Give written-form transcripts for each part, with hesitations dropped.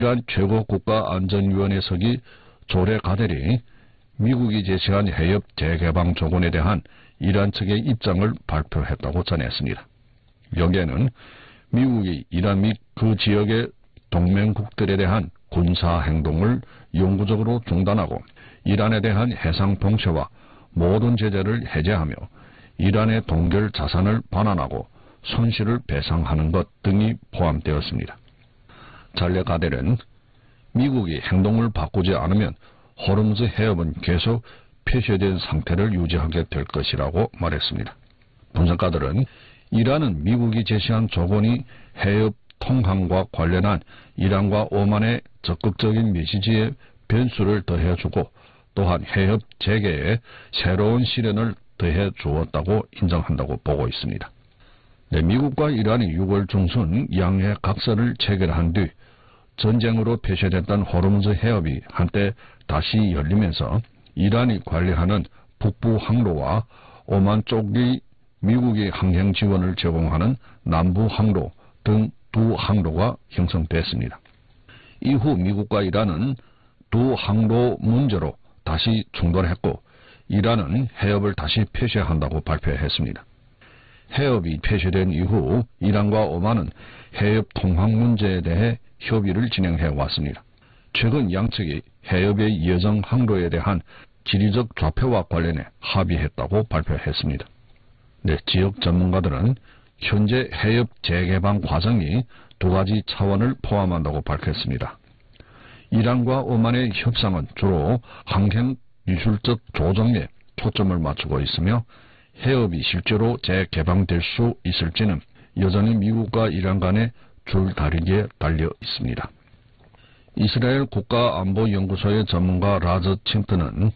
이란 최고국가안전위원회석이 조례 가델이 미국이 제시한 해협 재개방 조건에 대한 이란 측의 입장을 발표했다고 전했습니다. 여기에는 미국이 이란 및 그 지역의 동맹국들에 대한 군사행동을 영구적으로 중단하고 이란에 대한 해상 봉쇄와 모든 제재를 해제하며 이란의 동결 자산을 반환하고 손실을 배상하는 것 등이 포함되었습니다. 잘레 가델은 미국이 행동을 바꾸지 않으면 호르무즈 해협은 계속 폐쇄된 상태를 유지하게 될 것이라고 말했습니다. 분석가들은 이란은 미국이 제시한 조건이 해협 통항과 관련한 이란과 오만의 적극적인 메시지에 변수를 더해주고 또한 해협 재개에 새로운 시련을 더해 주었다고 인정한다고 보고 있습니다. 미국과 이란이 6월 중순 양해 각서를 체결한 뒤 전쟁으로 폐쇄됐던 호르무즈 해협이 한때 다시 열리면서 이란이 관리하는 북부 항로와 오만 쪽이 미국이 항행 지원을 제공하는 남부 항로 등 두 항로가 형성됐습니다. 이후 미국과 이란은 두 항로 문제로 다시 충돌했고 이란은 해협을 다시 폐쇄한다고 발표했습니다. 해협이 폐쇄된 이후 이란과 오만은 해협 통항 문제에 대해 협의를 진행해 왔습니다. 최근 양측이 해협의 예정 항로에 대한 지리적 좌표와 관련해 합의했다고 발표했습니다. 지역 전문가들은 현재 해협 재개방 과정이 두 가지 차원을 포함한다고 밝혔습니다. 이란과 오만의 협상은 주로 항행 기술적 조정에 초점을 맞추고 있으며 해협이 실제로 재개방될 수 있을지는 여전히 미국과 이란 간의 줄다리기에 달려 있습니다. 이스라엘 국가안보연구소의 전문가 라저 칭트는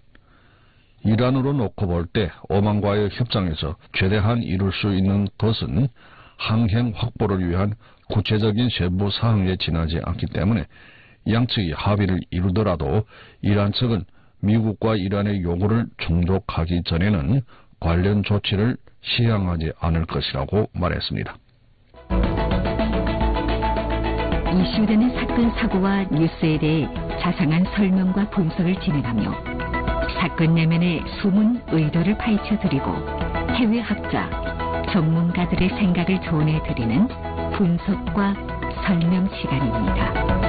이란으로 놓고 볼 때 오만과의 협상에서 최대한 이룰 수 있는 것은 항행 확보를 위한 구체적인 세부 사항에 지나지 않기 때문에 양측이 합의를 이루더라도 이란 측은 미국과 이란의 요구를 충족하기 전에는 관련 조치를 시행하지 않을 것이라고 말했습니다. 이슈되는 사건 사고와 뉴스에 대해 자상한 설명과 분석을 진행하며 사건 내면의 숨은 의도를 파헤쳐드리고 해외 학자, 전문가들의 생각을 전해드리는 분석과 설명 시간입니다.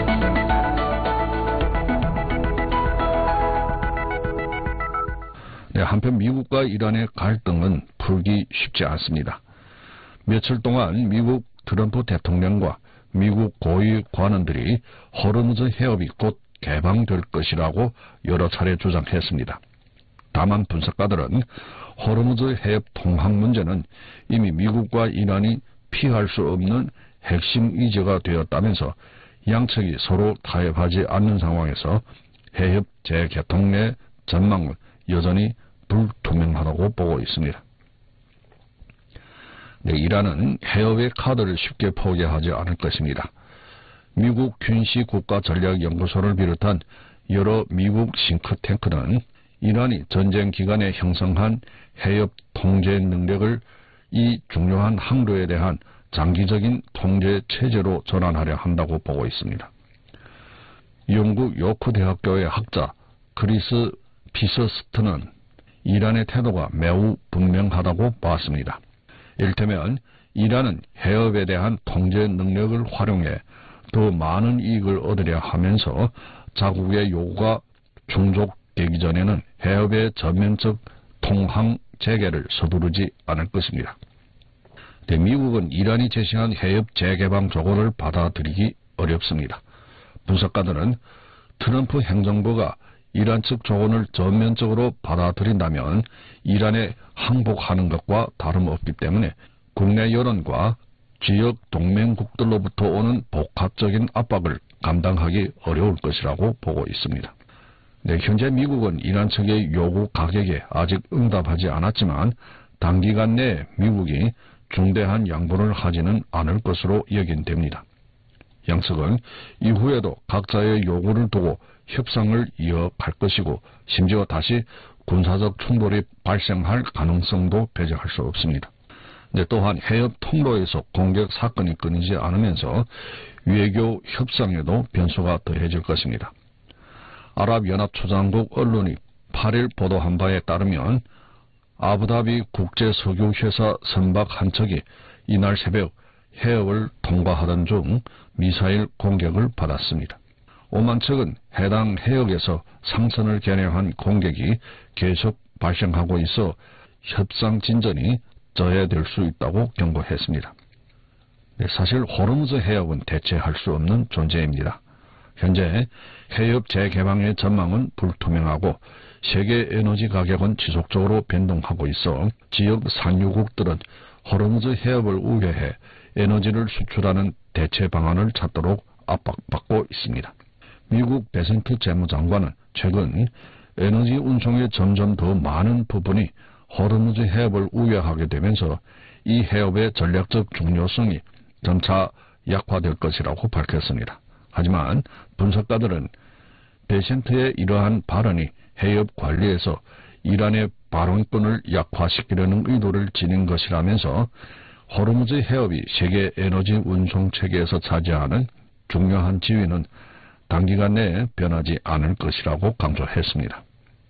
한편 미국과 이란의 갈등은 풀기 쉽지 않습니다. 며칠 동안 미국 트럼프 대통령과 미국 고위 관원들이 호르무즈 해협이 곧 개방될 것이라고 여러 차례 주장했습니다. 다만 분석가들은 호르무즈 해협 통항 문제는 이미 미국과 이란이 피할 수 없는 핵심 이슈가 되었다면서 양측이 서로 타협하지 않는 상황에서 해협 재개통의 전망은 여전히 불투명하다고 보고 있습니다. 이란은 해협의 카드를 쉽게 포기하지 않을 것입니다. 미국 퀸시 국가전략연구소를 비롯한 여러 미국 싱크탱크는 이란이 전쟁 기간에 형성한 해협 통제 능력을 이 중요한 항로에 대한 장기적인 통제 체제로 전환하려 한다고 보고 있습니다. 영국 요크 대학교의 학자 크리스 피서스트는 이란의 태도가 매우 분명하다고 봤습니다. 이를테면 이란은 해협에 대한 통제 능력을 활용해 더 많은 이익을 얻으려 하면서 자국의 요구가 충족되기 전에는 해협의 전면적 통항 재개를 서두르지 않을 것입니다. 미국은 이란이 제시한 해협 재개방 조건을 받아들이기 어렵습니다. 분석가들은 트럼프 행정부가 이란 측 조건을 전면적으로 받아들인다면 이란에 항복하는 것과 다름없기 때문에 국내 여론과 지역 동맹국들로부터 오는 복합적인 압박을 감당하기 어려울 것이라고 보고 있습니다. 현재 미국은 이란 측의 요구 가격에 아직 응답하지 않았지만 단기간 내에 미국이 중대한 양보를 하지는 않을 것으로 여긴됩니다. 양측은 이후에도 각자의 요구를 두고 협상을 이어갈 것이고 심지어 다시 군사적 충돌이 발생할 가능성도 배제할 수 없습니다. 또한 해협 통로에서 공격 사건이 끊이지 않으면서 외교 협상에도 변수가 더해질 것입니다. 아랍연합초장국 언론이 8일 보도한 바에 따르면 아부다비 국제석유회사 선박 한 척이 이날 새벽 해협을 통과하던 중 미사일 공격을 받았습니다. 오만 측은 해당 해역에서 상선을 겨냥한 공격이 계속 발생하고 있어 협상 진전이 저해될 수 있다고 경고했습니다. 사실 호르무즈 해협은 대체할 수 없는 존재입니다. 현재 해협 재개방의 전망은 불투명하고 세계 에너지 가격은 지속적으로 변동하고 있어 지역 산유국들은 호르무즈 해협을 우회해 에너지를 수출하는 대체 방안을 찾도록 압박받고 있습니다. 미국 베센트 재무장관은 최근 에너지 운송의 점점 더 많은 부분이 호르무즈 해협을 우회하게 되면서 이 해협의 전략적 중요성이 점차 약화될 것이라고 밝혔습니다. 하지만 분석가들은 베센트의 이러한 발언이 해협 관리에서 이란의 발언권을 약화시키려는 의도를 지닌 것이라면서 호르무즈 해협이 세계 에너지 운송 체계에서 차지하는 중요한 지위는 단기간 내에 변하지 않을 것이라고 강조했습니다.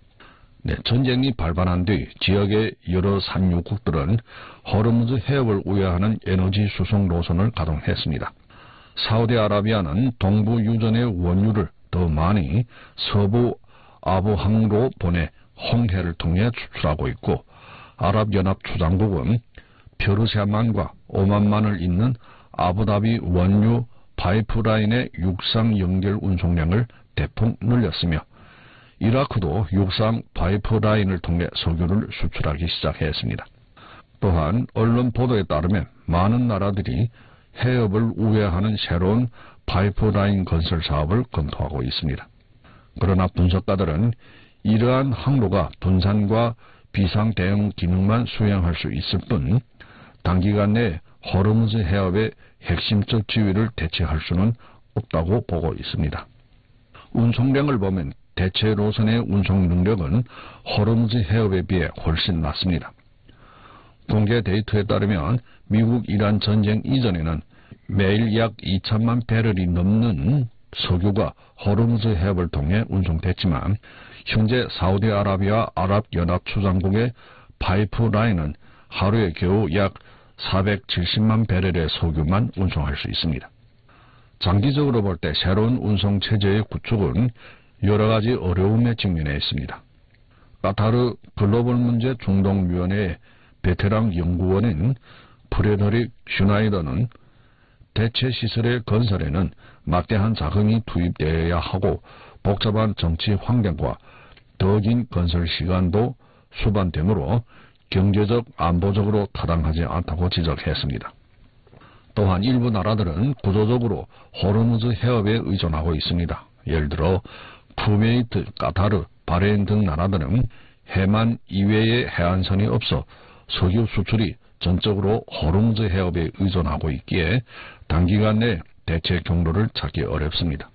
전쟁이 발발한 뒤 지역의 여러 산유국들은 호르무즈 해협을 우회하는 에너지 수송 노선을 가동했습니다. 사우디아라비아는 동부 유전의 원유를 더 많이 서부 아부항로 보내 홍해를 통해 수출하고 있고 아랍연합초장국은 페르시아만과 오만만을 잇는 아부다비 원유 파이프라인의 육상 연결 운송량을 대폭 늘렸으며 이라크도 육상 파이프라인을 통해 석유를 수출하기 시작했습니다. 또한 언론 보도에 따르면 많은 나라들이 해협을 우회하는 새로운 파이프라인 건설 사업을 검토하고 있습니다. 그러나 분석가들은 이러한 항로가 분산과 비상 대응 기능만 수행할 수 있을 뿐 단기간 내에 호르무즈 해협의 핵심적 지위를 대체할 수는 없다고 보고 있습니다. 운송량을 보면 대체 노선의 운송 능력은 호르무즈 해협에 비해 훨씬 낮습니다. 공개 데이터에 따르면 미국-이란 전쟁 이전에는 매일 약 2천만 배럴이 넘는 석유가 호르무즈 해협을 통해 운송됐지만 현재 사우디아라비아 아랍연합초장국의 파이프라인은 하루에 겨우 약 470만 배럴의 석유만 운송할 수 있습니다. 장기적으로 볼 때 새로운 운송체제의 구축은 여러 가지 어려움에 직면해 있습니다. 카타르 글로벌 문제 중동위원회의 베테랑 연구원인 프레더릭 슈나이더는 대체 시설의 건설에는 막대한 자금이 투입되어야 하고 복잡한 정치 환경과 더 긴 건설 시간도 수반되므로 경제적, 안보적으로 타당하지 않다고 지적했습니다. 또한 일부 나라들은 구조적으로 호르무즈 해협에 의존하고 있습니다. 예를 들어 쿠웨이트, 카타르, 바레인 등 나라들은 해만 이외의 해안선이 없어 석유 수출이 전적으로 호르무즈 해협에 의존하고 있기에 단기간 내 대체 경로를 찾기 어렵습니다.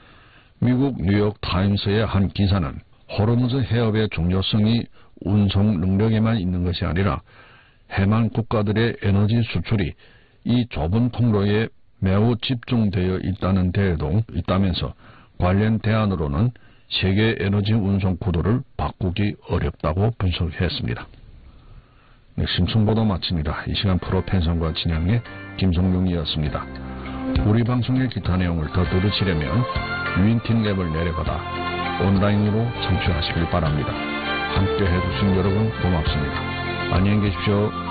미국 뉴욕 타임스의 한 기사는 호르무즈 해협의 중요성이 운송 능력에만 있는 것이 아니라 해만 국가들의 에너지 수출이 이 좁은 통로에 매우 집중되어 있다는 데에도 있다면서 관련 대안으로는 세계 에너지 운송 구도를 바꾸기 어렵다고 분석했습니다. 심층보도 마칩니다. 이 시간 프로펜션과 진행의 김성룡이었습니다. 우리 방송의 기타 내용을 더 들으시려면 윈팅 앱을 내려받아 온라인으로 청취하시길 바랍니다. 함께 해주신 여러분 고맙습니다. 안녕히 계십시오.